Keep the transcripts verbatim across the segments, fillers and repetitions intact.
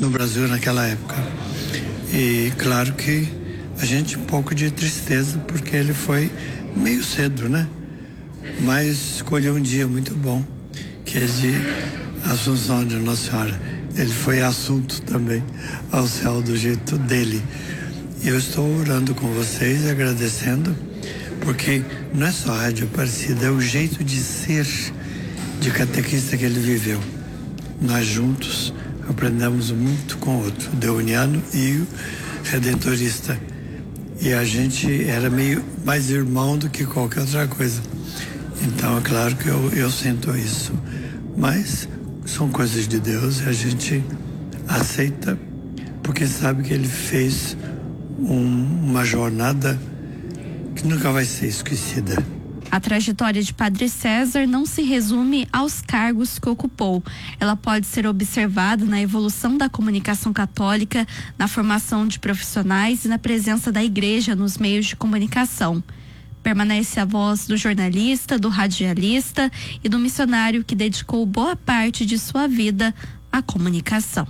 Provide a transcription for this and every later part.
no Brasil naquela época. E claro que a gente um pouco de tristeza, porque ele foi meio cedo, né? Mas escolheu um dia muito bom, que é de Assunção de Nossa Senhora. Ele foi assunto também ao céu do jeito dele. Eu estou orando com vocês, agradecendo, porque não é só a Rádio Aparecida, é o jeito de ser de catequista que ele viveu. Nós juntos aprendemos muito com o outro, o deuniano e o redentorista. E a gente era meio mais irmão do que qualquer outra coisa. Então é claro que eu, eu sinto isso. Mas são coisas de Deus e a gente aceita, porque sabe que ele fez um, uma jornada que nunca vai ser esquecida. A trajetória de Padre César não se resume aos cargos que ocupou. Ela pode ser observada na evolução da comunicação católica, na formação de profissionais e na presença da Igreja nos meios de comunicação. Permanece a voz do jornalista, do radialista e do missionário que dedicou boa parte de sua vida à comunicação.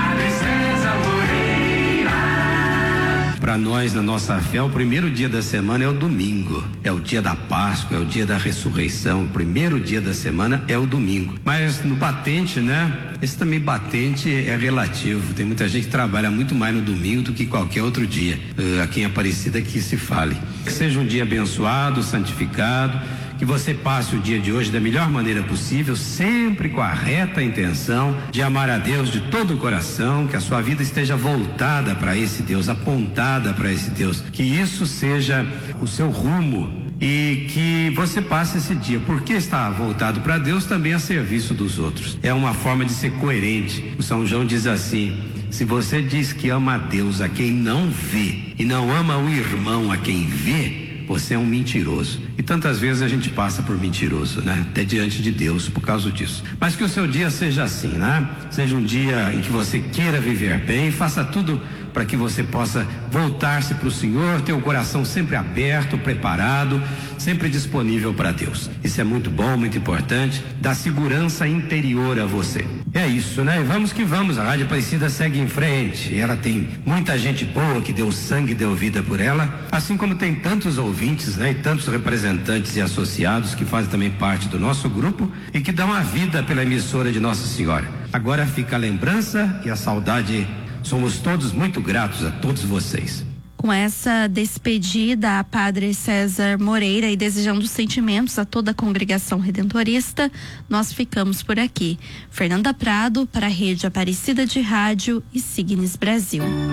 Para nós, na nossa fé, o primeiro dia da semana é o domingo. É o dia da Páscoa, é o dia da ressurreição. O primeiro dia da semana é o domingo. Mas no batente, né? Esse também batente é relativo. Tem muita gente que trabalha muito mais no domingo do que qualquer outro dia. Uh, aqui em Aparecida que se fale. Que seja um dia abençoado, santificado. Que você passe o dia de hoje da melhor maneira possível, sempre com a reta intenção de amar a Deus de todo o coração, que a sua vida esteja voltada para esse Deus, apontada para esse Deus, que isso seja o seu rumo e que você passe esse dia, porque está voltado para Deus, também a serviço dos outros. É uma forma de ser coerente. O São João diz assim: se você diz que ama a Deus a quem não vê e não ama o irmão a quem vê, você é um mentiroso. E tantas vezes a gente passa por mentiroso, né? Até diante de Deus por causa disso. Mas que o seu dia seja assim, né? Seja um dia em que você queira viver bem, faça tudo para que você possa voltar-se para o Senhor, ter o coração sempre aberto, preparado, sempre disponível para Deus. Isso é muito bom, muito importante, dá segurança interior a você. É isso, né? Vamos que vamos, a Rádio Aparecida segue em frente. Ela tem muita gente boa que deu sangue e deu vida por ela, assim como tem tantos ouvintes, né? E tantos representantes e associados que fazem também parte do nosso grupo e que dão a vida pela emissora de Nossa Senhora. Agora fica a lembrança e a saudade. Somos todos muito gratos a todos vocês. Com essa despedida a Padre César Moreira e desejando sentimentos a toda a congregação redentorista, nós ficamos por aqui. Fernanda Prado para a Rede Aparecida de Rádio e Signes Brasil.